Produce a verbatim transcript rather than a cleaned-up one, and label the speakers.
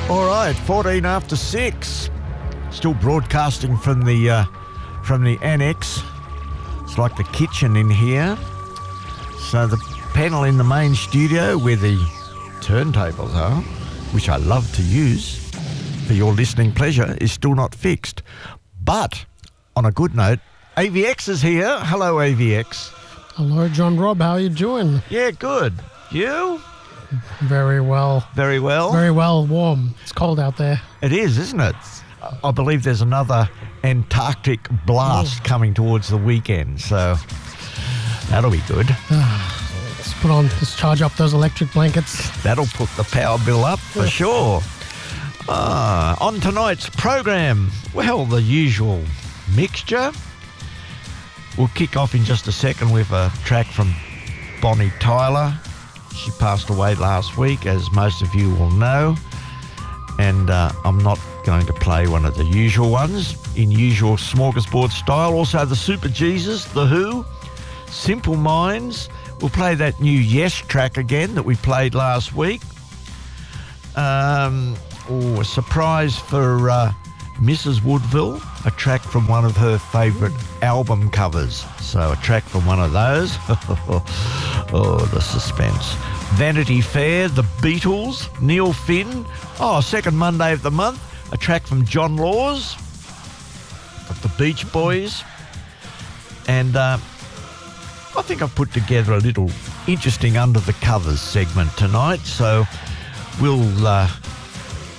Speaker 1: All right, fourteen after six. Still broadcasting from the uh, from the annex. It's like the kitchen in here. So the panel in the main studio where the turntables are, which I love to use for your listening pleasure, is still not fixed. But on a good note, A V X is here. Hello, A V X.
Speaker 2: Hello, John Rob. How are you doing?
Speaker 1: Yeah, good. You?
Speaker 2: Very well.
Speaker 1: Very well?
Speaker 2: Very well, warm. It's cold out there.
Speaker 1: It is, isn't it? I believe there's another Antarctic blast oh. coming towards the weekend, so that'll be good.
Speaker 2: Let's put on, let's charge up those electric blankets.
Speaker 1: That'll put the power bill up for sure. Ah, on tonight's program, well, the usual mixture. We'll kick off in just a second with a track from Bonnie Tyler. She passed away last week, as most of you will know. And uh, I'm not going to play one of the usual ones in usual smorgasbord style. Also the Super Jesus, The Who, Simple Minds. We'll play that new Yes track again that we played last week. Um, oh, a surprise for uh, Missus Woodville, a track from one of her favourite album covers. So a track from one of those. Oh, the suspense. Vanity Fair, The Beatles, Neil Finn. Oh, second Monday of the month, a track from John Laws, of the Beach Boys. And uh, I think I've put together a little interesting under the covers segment tonight. So we'll uh,